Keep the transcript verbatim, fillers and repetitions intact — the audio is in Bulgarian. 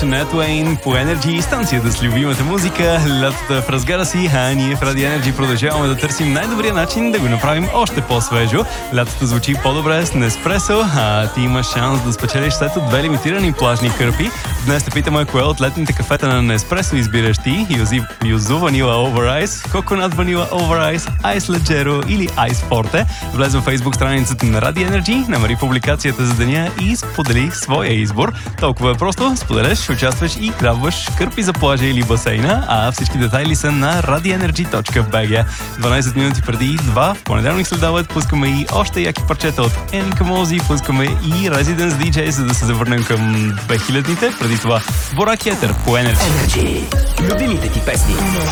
Шания Туейн по Energy, станцията с любимата музика. Лятото е в разгара си, а ние в Radio Energy продължаваме да търсим най-добрия начин да го направим още по-свежо. Лятото звучи по-добре с Неспресо, а ти имаш шанс да спечелиш сет от две лимитирани плажни кърпи. Днес те питаме кое от летните кафета на Неспресо избираш ти. Юзу Ванила Over Ice, Coconut Vanilla Over Ice, Ice Leggero или Ice Forte. Влез в Facebook страницата на Radio Energy, намери публикацията за деня и сподели своя избор. Толкова е просто, споделяш, участваш и грабваш кърпи за плажа или басейна, а всички детайли са на радиоенерджи точка би джи. дванайсет минути преди два, в понеделник следобед, пускаме и още яки парчета от Еника Мози, пускаме и Residence ди джей, за да се завърнем към две хилядните. Преди това Борак Етер по Energy. Любимите ти песни.